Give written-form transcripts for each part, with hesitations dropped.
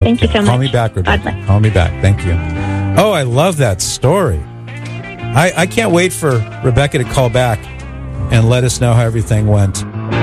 Thank you so much. Call me back, Rebecca. Call me back. Thank you. Oh, I love that story. I can't wait for Rebecca to call back and let us know how everything went.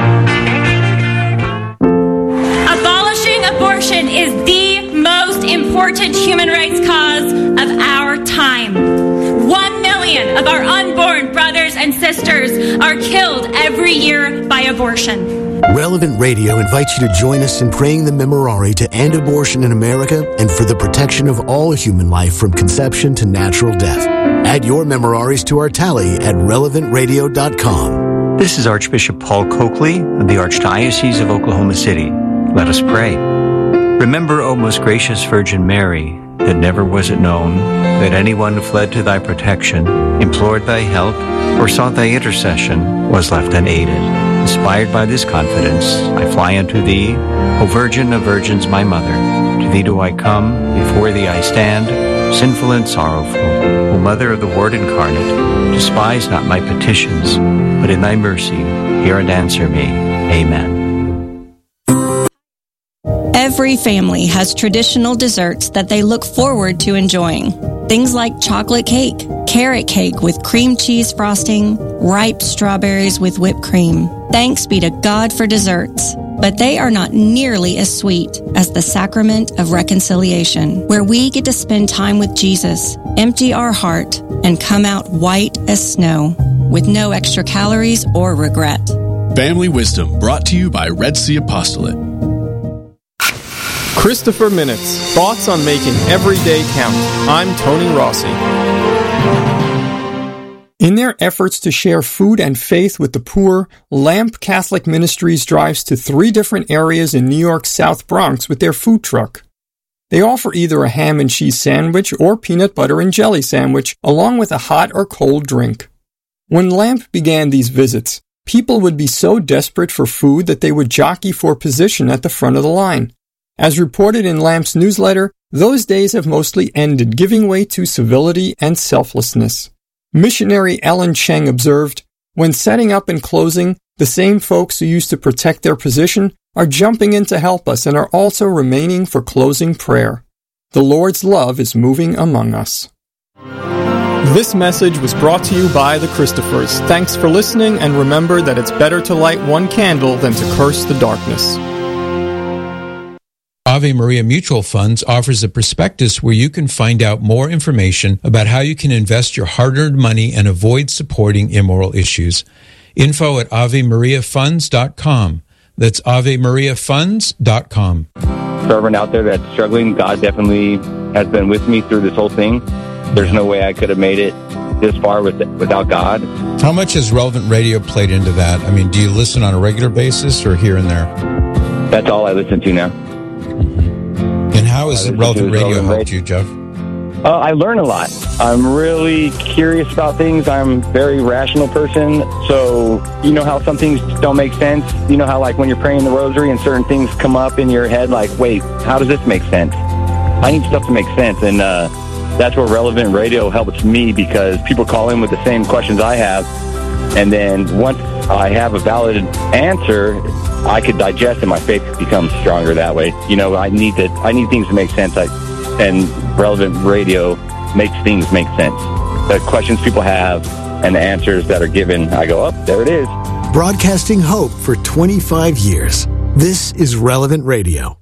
Abolishing abortion is the most important human rights cause of our time. 1 million of our unborn brothers and sisters are killed every year by abortion. Relevant Radio invites you to join us in praying the Memorare to end abortion in America and for the protection of all human life from conception to natural death. Add your Memoraries to our tally at relevantradio.com. This is Archbishop Paul Coakley of the Archdiocese of Oklahoma City. Let us pray. Remember, O most gracious Virgin Mary, that never was it known that anyone who fled to thy protection, implored thy help, or sought thy intercession was left unaided. Inspired by this confidence, I fly unto thee, O Virgin of Virgins, my Mother. To thee do I come, before thee I stand, sinful and sorrowful. O Mother of the Word incarnate, despise not my petitions, but in thy mercy hear and answer me. Amen. Every family has traditional desserts that they look forward to enjoying. Things like chocolate cake, carrot cake with cream cheese frosting, ripe strawberries with whipped cream. Thanks be to God for desserts. But they are not nearly as sweet as the sacrament of reconciliation, where we get to spend time with Jesus, empty our heart, and come out white as snow, with no extra calories or regret. Family Wisdom, brought to you by Red Sea Apostolate. Christopher Minutes, thoughts on making every day count. I'm Tony Rossi. In their efforts to share food and faith with the poor, Lamp Catholic Ministries drives to 3 different areas in New York's South Bronx with their food truck. They offer either a ham and cheese sandwich or peanut butter and jelly sandwich, along with a hot or cold drink. When Lamp began these visits, people would be so desperate for food that they would jockey for position at the front of the line. As reported in Lamp's newsletter, those days have mostly ended, giving way to civility and selflessness. Missionary Ellen Cheng observed, when setting up and closing, the same folks who used to protect their position are jumping in to help us and are also remaining for closing prayer. The Lord's love is moving among us. This message was brought to you by the Christophers. Thanks for listening, and remember that it's better to light one candle than to curse the darkness. Ave Maria Mutual Funds offers a prospectus where you can find out more information about how you can invest your hard-earned money and avoid supporting immoral issues. Info at AveMariaFunds.com. That's AveMariaFunds.com. For everyone out there that's struggling, God definitely has been with me through this whole thing. There's no way I could have made it this far without God. How much has Relevant Radio played into that? I mean, do you listen on a regular basis or here and there? That's all I listen to now. And how has Relevant Radio helped you, Jeff? I learn a lot. I'm really curious about things. I'm a very rational person. So, you know how some things don't make sense? You know how, like, when you're praying the rosary and certain things come up in your head, like, wait, how does this make sense? I need stuff to make sense. And that's where Relevant Radio helps me, because people call in with the same questions I have. And then once I have a valid answer, I could digest, and my faith becomes stronger that way. You know, I need things to make sense. And Relevant Radio makes things make sense. The questions people have and the answers that are given, I go, oh, there it is. Broadcasting hope for 25 years. This is Relevant Radio.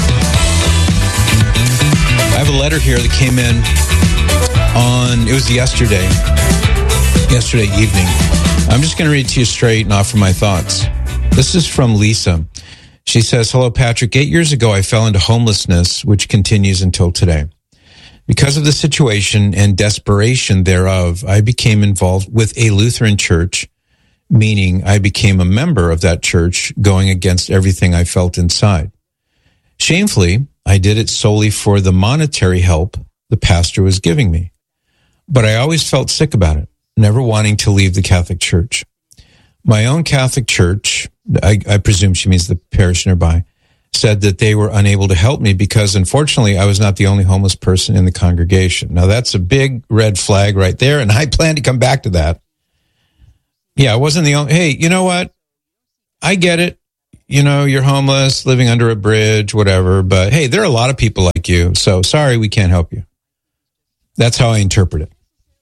I have a letter here that came in it was yesterday evening. I'm just going to read to you straight and offer my thoughts. This is from Lisa. She says, hello, Patrick. 8 years ago, I fell into homelessness, which continues until today. Because of the situation and desperation thereof, I became involved with a Lutheran church, meaning I became a member of that church, going against everything I felt inside. Shamefully, I did it solely for the monetary help the pastor was giving me. But I always felt sick about it, never wanting to leave the Catholic Church. My own Catholic church, I presume she means the parish nearby, said that they were unable to help me because, unfortunately, I was not the only homeless person in the congregation. Now, that's a big red flag right there, and I plan to come back to that. Yeah, I wasn't the only... Hey, you know what? I get it. you're homeless, living under a bridge, whatever, but hey, there are a lot of people like you, so sorry, we can't help you. That's how I interpret it.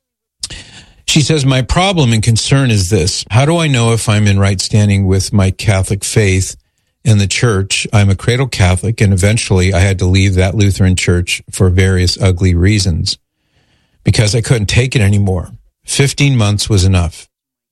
She says, my problem and concern is this. How do I know if I'm in right standing with my Catholic faith in the church? I'm a cradle Catholic, and eventually I had to leave that Lutheran church for various ugly reasons because I couldn't take it anymore. 15 months was enough.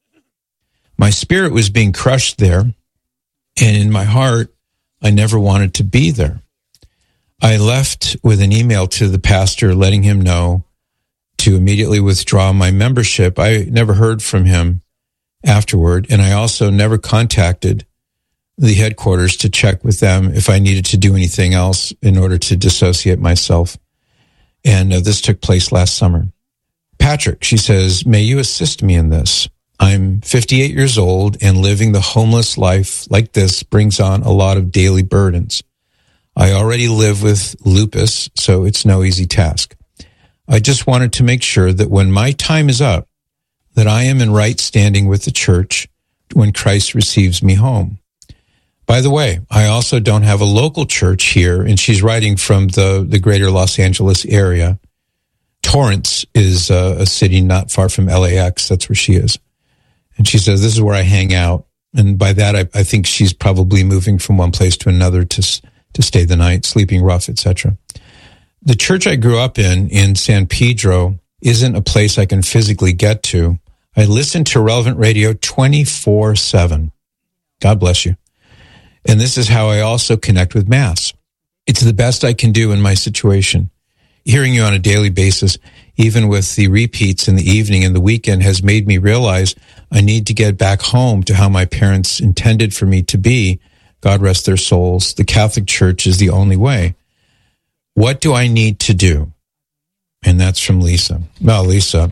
My spirit was being crushed there, and in my heart, I never wanted to be there. I left with an email to the pastor letting him know to immediately withdraw my membership. I never heard from him afterward, and I also never contacted the headquarters to check with them if I needed to do anything else in order to dissociate myself. And this took place last summer. Patrick, she says, may you assist me in this. I'm 58 years old, and living the homeless life like this brings on a lot of daily burdens. I already live with lupus, so it's no easy task. I just wanted to make sure that when my time is up, that I am in right standing with the church when Christ receives me home. By the way, I also don't have a local church here, and she's writing from the greater Los Angeles area. Torrance is a city not far from LAX. That's where she is. And she says, this is where I hang out. And by that, I think she's probably moving from one place to another to stay the night, sleeping rough, etc. The church I grew up in San Pedro, isn't a place I can physically get to. I listen to Relevant Radio 24/7. God bless you. And this is how I also connect with Mass. It's the best I can do in my situation. Hearing you on a daily basis, even with the repeats in the evening and the weekend, has made me realize I need to get back home to how my parents intended for me to be. God rest their souls. The Catholic Church is the only way. What do I need to do? And that's from Lisa. Well, Lisa,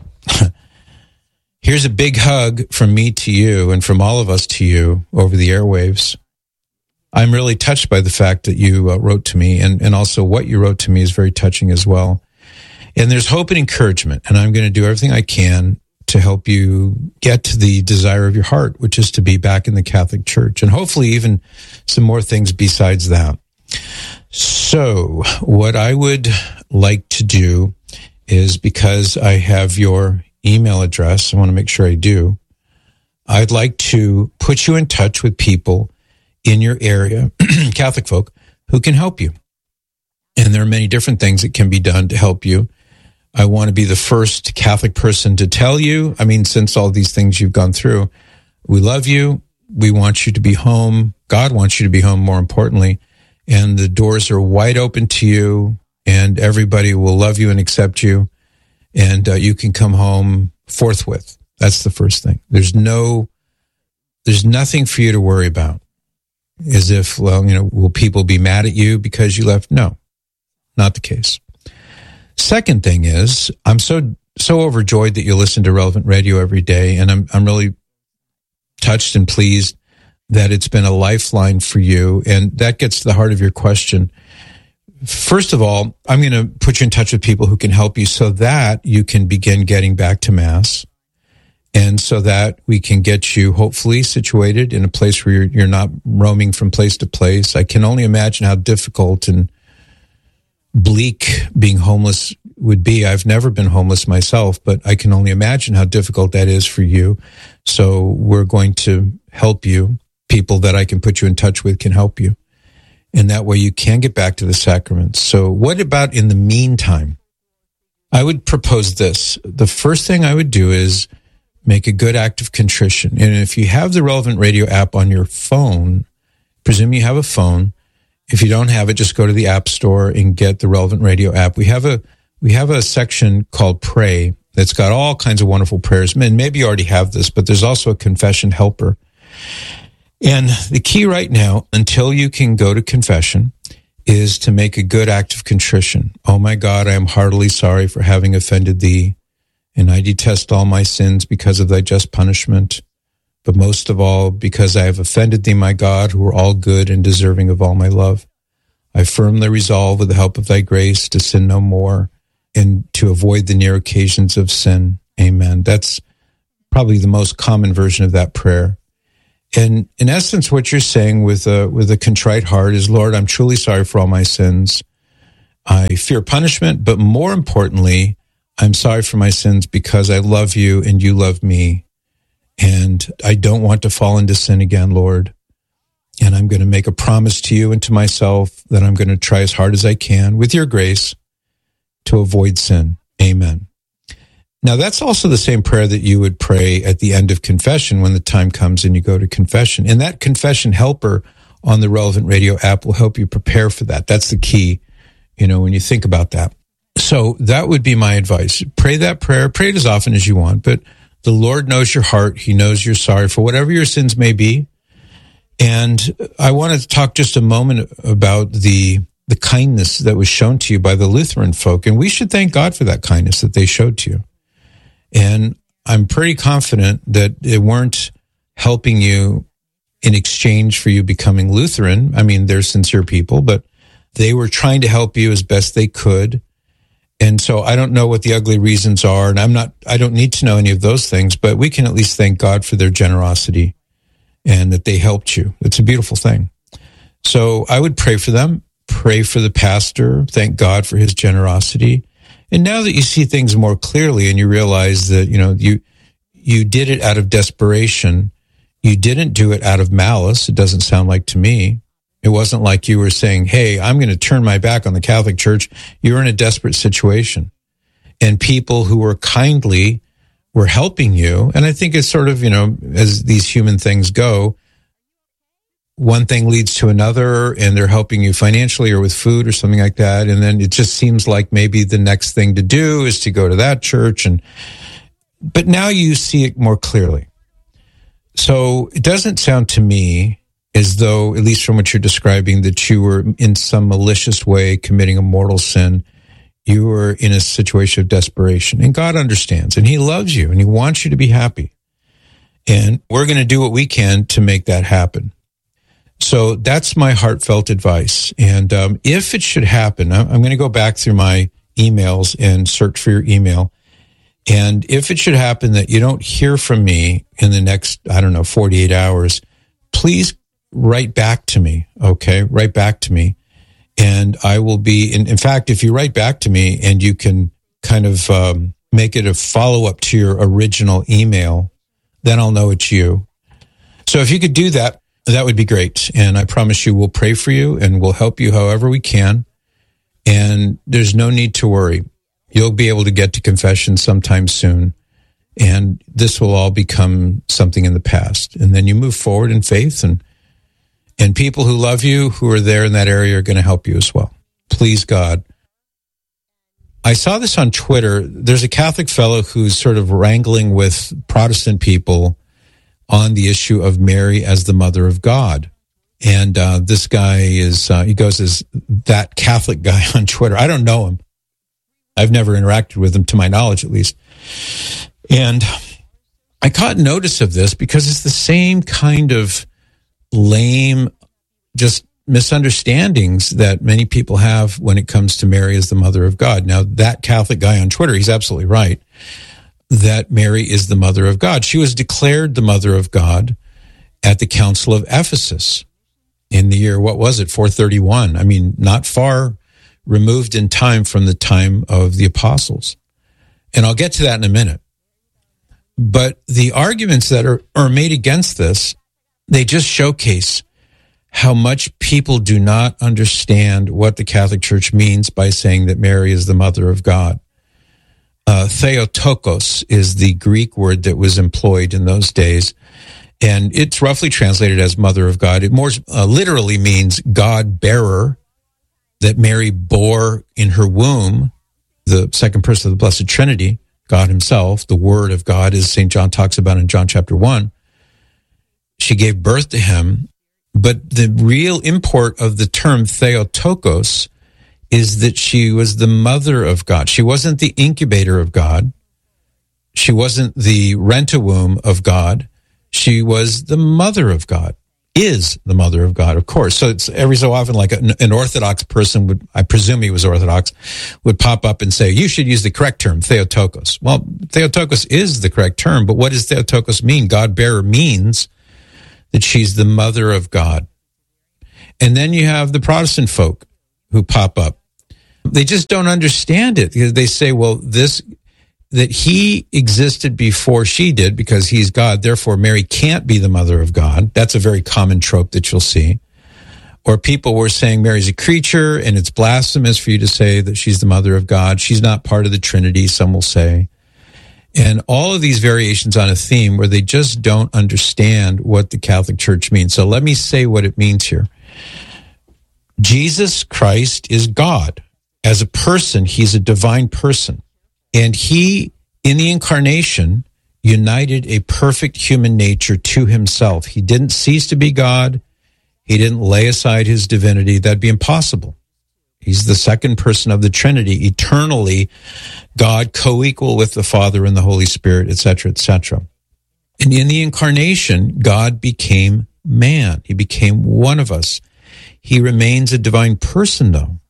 here's a big hug from me to you and from all of us to you over the airwaves. I'm really touched by the fact that you wrote to me, and also what you wrote to me is very touching as well. And there's hope and encouragement, and I'm going to do everything I can to help you get to the desire of your heart, which is to be back in the Catholic Church, and hopefully even some more things besides that. So what I would like to do is, because I have your email address, I want to make sure I do, I'd like to put you in touch with people in your area, Catholic folk, who can help you. And there are many different things that can be done to help you. I want to be the first Catholic person to tell you, since all these things you've gone through, we love you. We want you to be home. God wants you to be home, more importantly. And the doors are wide open to you, and everybody will love you and accept you. And you can come home forthwith. That's the first thing. There's nothing for you to worry about. As if, will people be mad at you because you left? No, not the case. Second thing is, I'm so overjoyed that you listen to Relevant Radio every day, and I'm really touched and pleased that it's been a lifeline for you, and that gets to the heart of your question. First of all, I'm going to put you in touch with people who can help you so that you can begin getting back to Mass, and so that we can get you hopefully situated in a place where you're not roaming from place to place. I can only imagine how difficult and bleak being homeless would be. I've never been homeless myself, but I can only imagine how difficult that is for you. So we're going to help you. People that I can put you in touch with can help you. And that way you can get back to the sacraments. So what about in the meantime? I would propose this. The first thing I would do is make a good act of contrition. And if you have the Relevant Radio app on your phone, presume you have a phone. If you don't have it, just go to the App Store and get the Relevant Radio app. We have a section called Pray that's got all kinds of wonderful prayers. And maybe you already have this, but there's also a confession helper. And the key right now, until you can go to confession, is to make a good act of contrition. Oh my God, I am heartily sorry for having offended thee, and I detest all my sins because of thy just punishment. But most of all, because I have offended thee, my God, who are all good and deserving of all my love. I firmly resolve, with the help of thy grace, to sin no more and to avoid the near occasions of sin. Amen. That's probably the most common version of that prayer. And in essence, what you're saying with a contrite heart is, Lord, I'm truly sorry for all my sins. I fear punishment, but more importantly, I'm sorry for my sins because I love you and you love me. And I don't want to fall into sin again, Lord. And I'm going to make a promise to you and to myself that I'm going to try as hard as I can, with your grace, to avoid sin. Amen. Now, that's also the same prayer that you would pray at the end of confession when the time comes and you go to confession. And that confession helper on the Relevant Radio app will help you prepare for that. That's the key, when you think about that. So that would be my advice. Pray that prayer. Pray it as often as you want, but the Lord knows your heart. He knows you're sorry for whatever your sins may be. And I wanted to talk just a moment about the kindness that was shown to you by the Lutheran folk. And we should thank God for that kindness that they showed to you. And I'm pretty confident that they weren't helping you in exchange for you becoming Lutheran. I mean, they're sincere people, but they were trying to help you as best they could. And so I don't know what the ugly reasons are, and I don't need to know any of those things, but we can at least thank God for their generosity and that they helped you. It's a beautiful thing. So I would pray for them, pray for the pastor, thank God for his generosity. And now that you see things more clearly and you realize that, you did it out of desperation, you didn't do it out of malice, it doesn't sound like to me. It wasn't like you were saying, hey, I'm going to turn my back on the Catholic Church. You were in a desperate situation. And people who were kindly were helping you. And I think it's sort of, as these human things go, one thing leads to another, and they're helping you financially or with food or something like that. And then it just seems like maybe the next thing to do is to go to that church. But now you see it more clearly. So it doesn't sound to me as though, at least from what you're describing, that you were in some malicious way committing a mortal sin. You were in a situation of desperation. And God understands, and he loves you, and he wants you to be happy. And we're going to do what we can to make that happen. So that's my heartfelt advice. And if it should happen, I'm going to go back through my emails and search for your email. And if it should happen that you don't hear from me in the next, 48 hours, please write back to me, okay? Write back to me. And I will be, in fact, if you write back to me and you can kind of make it a follow-up to your original email, then I'll know it's you. So if you could do that, that would be great. And I promise you we'll pray for you and we'll help you however we can. And there's no need to worry. You'll be able to get to confession sometime soon. And this will all become something in the past. And then you move forward in faith, and people who love you, who are there in that area, are going to help you as well. Please, God. I saw this on Twitter. There's a Catholic fellow who's sort of wrangling with Protestant people on the issue of Mary as the Mother of God. And this guy he goes as that Catholic guy on Twitter. I don't know him. I've never interacted with him, to my knowledge at least. And I caught notice of this because it's the same kind of lame, just misunderstandings that many people have when it comes to Mary as the Mother of God. Now, that Catholic guy on Twitter, he's absolutely right that Mary is the Mother of God. She was declared the Mother of God at the Council of Ephesus in the year, 431? I mean, not far removed in time from the time of the apostles. And I'll get to that in a minute. But the arguments that are made against this, they just showcase how much people do not understand what the Catholic Church means by saying that Mary is the Mother of God. Theotokos is the Greek word that was employed in those days, and it's roughly translated as Mother of God. It more literally means God-bearer, that Mary bore in her womb the second person of the Blessed Trinity, God himself, the Word of God, as St. John talks about in John chapter 1. She gave birth to him, but the real import of the term Theotokos is that she was the mother of God. She wasn't the incubator of God. She wasn't the rent-a-womb of God. She was the mother of God, is the mother of God, of course. So it's every so often like an Orthodox person would, I presume he was Orthodox, would pop up and say, you should use the correct term, Theotokos. Well, Theotokos is the correct term, but what does Theotokos mean? God-bearer means that she's the mother of God. And then you have the Protestant folk who pop up. They just don't understand it because they say, well, that he existed before she did because he's God. Therefore, Mary can't be the mother of God. That's a very common trope that you'll see. Or people were saying Mary's a creature and it's blasphemous for you to say that she's the mother of God. She's not part of the Trinity, some will say. And all of these variations on a theme where they just don't understand what the Catholic Church means. So let me say what it means here. Jesus Christ is God. As a person, he's a divine person. And he, in the incarnation, united a perfect human nature to himself. He didn't cease to be God. He didn't lay aside his divinity. That'd be impossible. He's the second person of the Trinity, eternally God, co-equal with the Father and the Holy Spirit, etc., etc. And in the incarnation, God became man. He became one of us. He remains a divine person, though.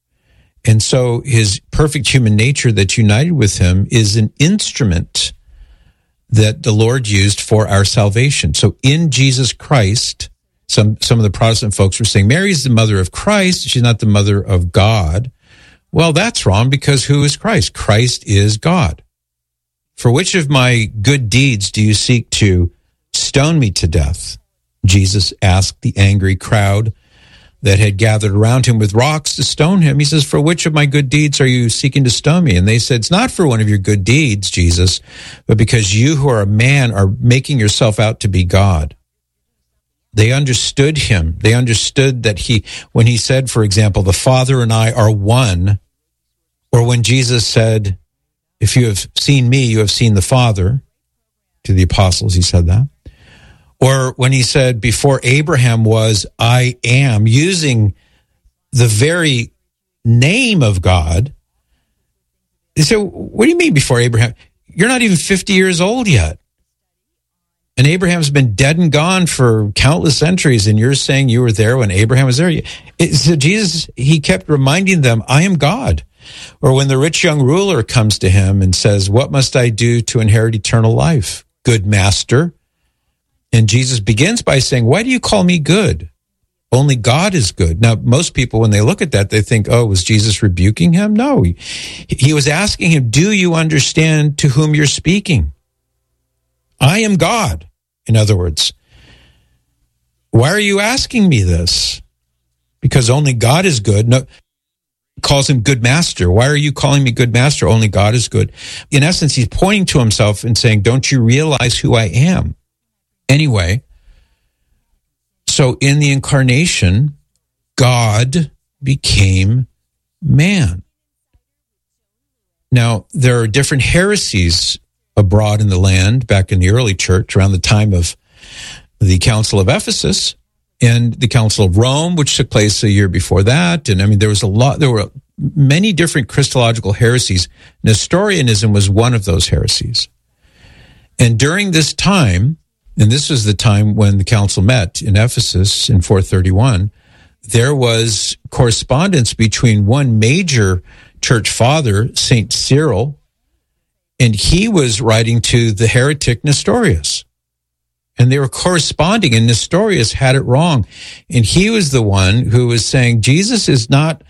And so his perfect human nature that's united with him is an instrument that the Lord used for our salvation. So in Jesus Christ, some of the Protestant folks were saying, Mary's the mother of Christ. She's not the mother of God. Well, that's wrong because who is Christ? Christ is God. For which of my good deeds do you seek to stone me to death? Jesus asked the angry crowd that had gathered around him with rocks to stone him. He says, for which of my good deeds are you seeking to stone me? And they said, it's not for one of your good deeds, Jesus, but because you who are a man are making yourself out to be God. They understood him. They understood that when he said, for example, the Father and I are one, or when Jesus said, if you have seen me, you have seen the Father, to the apostles, he said that. Or when he said, before Abraham was, I am, using the very name of God. They said, what do you mean before Abraham? You're not even 50 years old yet. And Abraham's been dead and gone for countless centuries, and you're saying you were there when Abraham was there? So Jesus, he kept reminding them, I am God. Or when the rich young ruler comes to him and says, what must I do to inherit eternal life? Good master. And Jesus begins by saying, why do you call me good? Only God is good. Now, most people, when they look at that, they think, oh, was Jesus rebuking him? No, he was asking him, do you understand to whom you're speaking? I am God. In other words, why are you asking me this? Because only God is good. No, he calls him good master. Why are you calling me good master? Only God is good. In essence, he's pointing to himself and saying, don't you realize who I am? Anyway, so in the incarnation, God became man. Now, there are different heresies abroad in the land back in the early church around the time of the Council of Ephesus and the Council of Rome, which took place a year before that. And I mean, there were many different Christological heresies. Nestorianism was one of those heresies. And during this time, and this was the time when the council met in Ephesus in 431, there was correspondence between one major church father, St. Cyril, and he was writing to the heretic Nestorius. And they were corresponding, and Nestorius had it wrong. And he was the one who was saying, Jesus is not,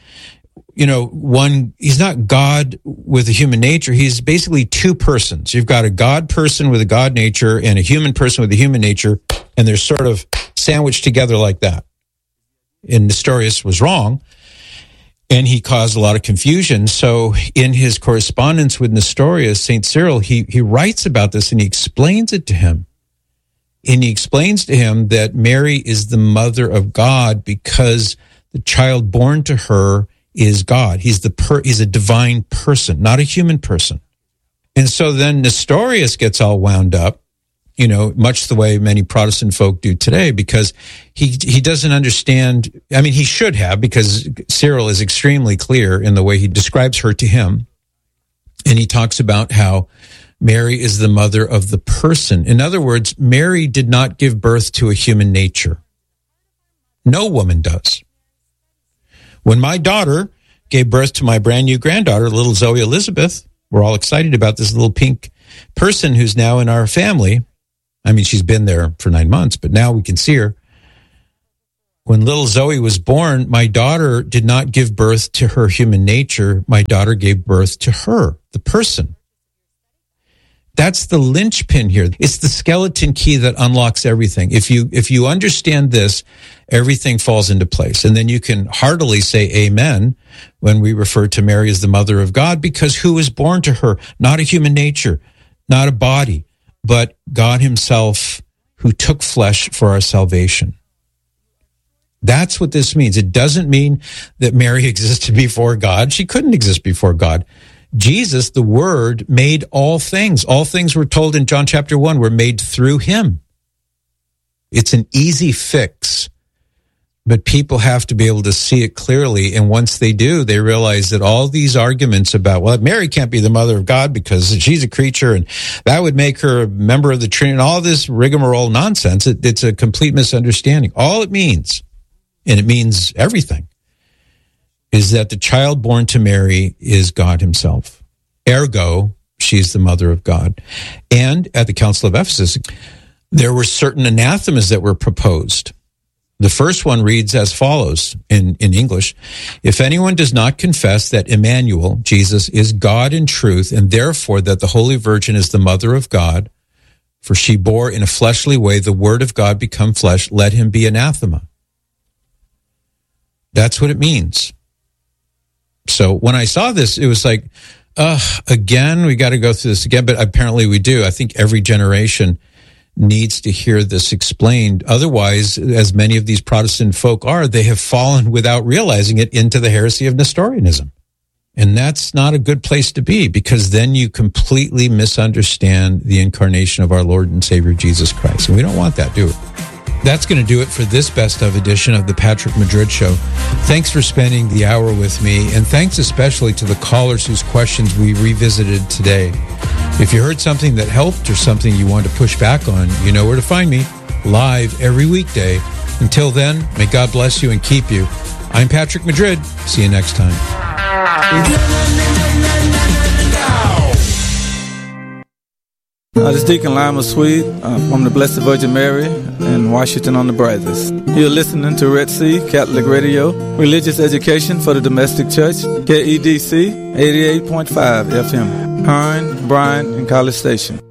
he's not God with a human nature. He's basically two persons. You've got a God person with a God nature and a human person with a human nature, and they're sort of sandwiched together like that. And Nestorius was wrong, and he caused a lot of confusion. So in his correspondence with Nestorius, St. Cyril, he writes about this, and he explains it to him. And he explains to him that Mary is the mother of God because the child born to her is God. He's a divine person, not a human person. And so then Nestorius gets all wound up, much the way many Protestant folk do today, because he doesn't understand. I mean, he should have, because Cyril is extremely clear in the way he describes her to him. And he talks about how Mary is the mother of the person. In other words, Mary did not give birth to a human nature. No woman does. When my daughter gave birth to my brand new granddaughter, little Zoe Elizabeth, we're all excited about this little pink person who's now in our family. I mean, she's been there for 9 months, but now we can see her. When little Zoe was born, my daughter did not give birth to her human nature. My daughter gave birth to her, the person. That's the linchpin here. It's the skeleton key that unlocks everything. If you understand this, everything falls into place. And then you can heartily say amen when we refer to Mary as the mother of God, because who was born to her? Not a human nature, not a body, but God himself who took flesh for our salvation. That's what this means. It doesn't mean that Mary existed before God. She couldn't exist before God. Jesus, the Word, made all things. All things we're told in John chapter 1 were made through him. It's an easy fix, but people have to be able to see it clearly. And once they do, they realize that all these arguments about, well, Mary can't be the mother of God because she's a creature and that would make her a member of the Trinity, and all this rigmarole nonsense, it's a complete misunderstanding. All it means, and it means everything, is that the child born to Mary is God himself. Ergo, she's the mother of God. And at the Council of Ephesus, there were certain anathemas that were proposed. The first one reads as follows in English: if anyone does not confess that Emmanuel, Jesus, is God in truth, and therefore that the Holy Virgin is the mother of God, for she bore in a fleshly way the Word of God become flesh, let him be anathema. That's what it means. So when I saw this, it was like, again, we got to go through this again, but apparently we do. I think every generation needs to hear this explained. Otherwise, as many of these Protestant folk are, they have fallen without realizing it into the heresy of Nestorianism. And that's not a good place to be, because then you completely misunderstand the incarnation of our Lord and Savior Jesus Christ. And we don't want that, do we? That's going to do it for this best of edition of the Patrick Madrid Show. Thanks for spending the hour with me, and thanks especially to the callers whose questions we revisited today. If you heard something that helped or something you want to push back on, you know where to find me, live every weekday. Until then, may God bless you and keep you. I'm Patrick Madrid. See you next time. This is Deacon Lima Swede from the Blessed Virgin Mary in Washington on the Brazos. You're listening to Red Sea Catholic Radio, religious education for the domestic church, KEDC 88.5 FM, Hearn, Bryan, and College Station.